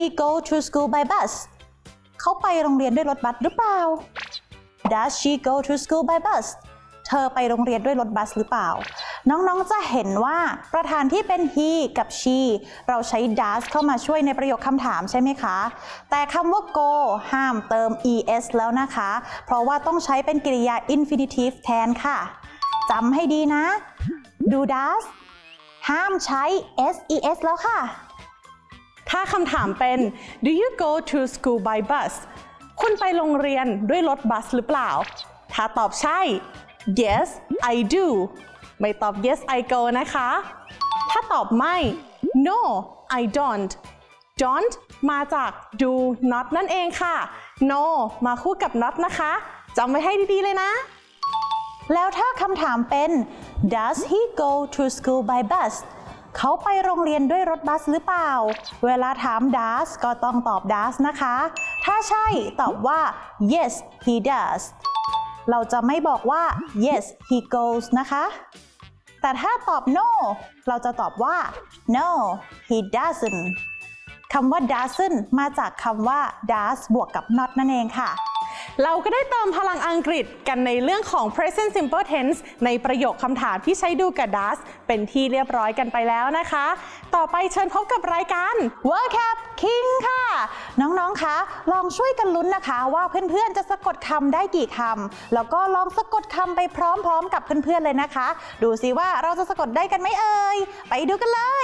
He go to school by bus เขาไปโรงเรียนด้วยรถบัสหรือเปล่า Does she go to school by bus เธอไปโรงเรียนด้วยรถบัสหรือเปล่าน้องๆจะเห็นว่าประธานที่เป็น he กับ she เราใช้ does เข้ามาช่วยในประโยคคำถามใช่ไหมคะแต่คำว่า go ห้ามเติม es แล้วนะคะเพราะว่าต้องใช้เป็นกริยา infinitive แทนค่ะจำให้ดีนะดู does ห้ามใช้ ses แล้วค่ะถ้าคำถามเป็น Do you go to school by bus คุณไปโรงเรียนด้วยรถบัสหรือเปล่าถ้าตอบใช่ Yes I do ไม่ตอบ Yes I go นะคะถ้าตอบไม่ No I don't มาจาก do not นั่นเองค่ะ No มาคู่กับ not นะคะจำไว้ให้ดีๆเลยนะแล้วถ้าคำถามเป็น Does he go to school by bus เขาไปโรงเรียนด้วยรถบัสหรือเปล่าเวลาถาม does ก็ต้องตอบ does นะคะถ้าใช่ตอบว่า yes he does เราจะไม่บอกว่า yes he goes นะคะแต่ถ้าตอบ no เราจะตอบว่า no he doesn't คำว่า doesn't มาจากคำว่า does บวกกับ not นั่นเองค่ะเราก็ได้เติมพลังอังกฤษกันในเรื่องของ present simple tense ในประโยคคำถามที่ใช้doกับ does เป็นที่เรียบร้อยกันไปแล้วนะคะต่อไปเชิญพบกับรายการ Vocab King ค่ะน้องๆคะลองช่วยกันลุ้นนะคะว่าเพื่อนๆจะสะกดคำได้กี่คำแล้วก็ลองสะกดคำไปพร้อมๆกับเพื่อนๆเลยนะคะดูสิว่าเราจะสะกดได้กันไหมเอ่ยไปดูกันเลย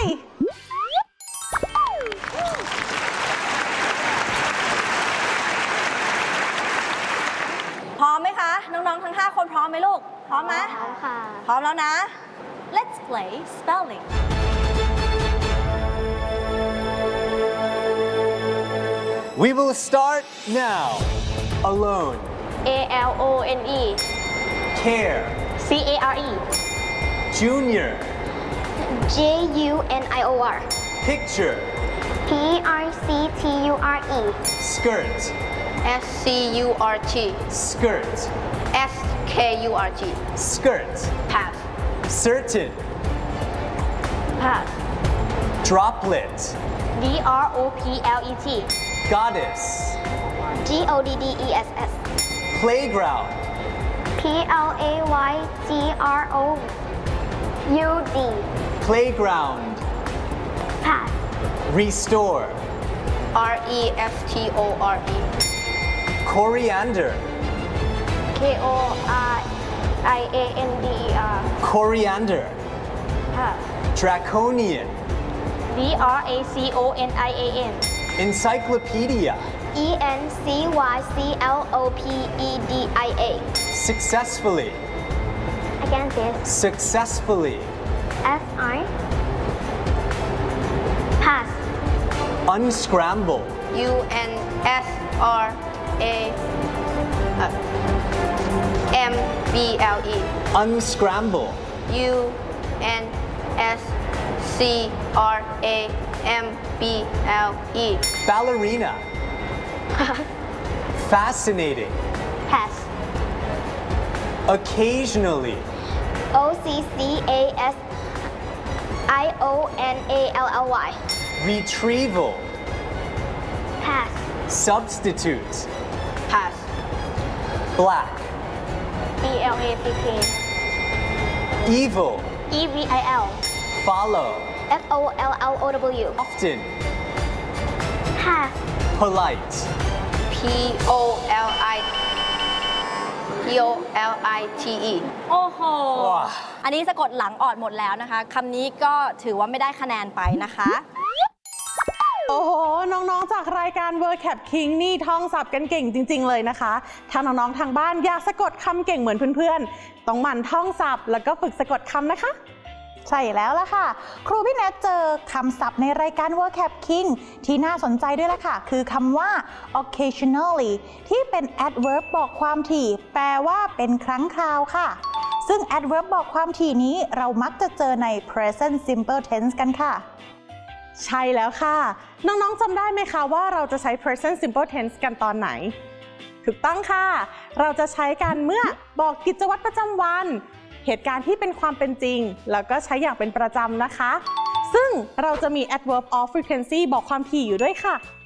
พร้อมไหมคะน้องๆทั้ง5คนพร้อมไหมลูกพร้อมไหมพร้อมค่ะพร้อมแล้วนะ Let's play spelling We will start now. Alone. A-L-O-N-E Care. C-A-R-E Junior. J-U-N-I-O-R Picture. P-R-C-T-U-R-E Skirt. S-C-U-R-T Skirt. S-K-U-R-T Skirt. Pass Certain. Pass Droplet. D-R-O-P-L-E-T Goddess. G-O-D-D-E-S-S Playground. P-L-A-Y-G-R-O-U-D Playground. Pass Restore. R-E-S-T-O-R-E Coriander. K-O-R-I-A-N-D-E-R Coriander. Pass Draconian. D-R-A-C-O-N-I-A-N Encyclopedia. E-N-C-Y-C-L-O-P-E-D-I-A Successfully. Again please Successfully. F-I Pass Unscramble. U-N-S-R-A-M-B-L-E Unscramble. U-N-S-C-R-A-M-B-L-E Ballerina. Fascinating. Pass Occasionally. O-C-C-A-S-I-O-N-A-L-L-Y Retrieval. Pass Substitute. Pass Black. B-L-A-C-K Evil. E-V-I-L Follow. F-O-L-L-O-W Often. Pass Polite. P-O-L-I-P-O-L-I-T-E โอ้โห อันนี้สะกดหลังออดหมดแล้วนะคะคำนี้ก็ถือว่าไม่ได้คะแนนไปนะคะโอ้โหน้องๆจากรายการ Vocab King นี่ท่องศัพท์กันเก่งจริงๆเลยนะคะถ้าน้องๆทางบ้านอยากสะกดคำเก่งเหมือนเพื่อนๆต้องหมั่นท่องศัพท์แล้วก็ฝึกสะกดคำนะคะใช่แล้วล่ะค่ะครูพี่แนทเจอคำศัพท์ในรายการ Vocab King ที่น่าสนใจด้วยล่ะค่ะคือคำว่า occasionally ที่เป็น adverb บอกความถี่แปลว่าเป็นครั้งคราวค่ะซึ่ง adverb บอกความถี่นี้เรามักจะเจอใน present simple tense กันค่ะใช่แล้วค่ะน้องๆจำได้ไหมคะว่าเราจะใช้ present simple tense กันตอนไหนถูกต้องค่ะเราจะใช้กันเมื่อบอกกิจวัตรประจำวันเหตุการณ์ที่เป็นความเป็นจริงแล้วก็ใช้อย่างเป็นประจำนะคะซึ่งเราจะมี adverb of frequency บอกความถี่อยู่ด้วยค่ะ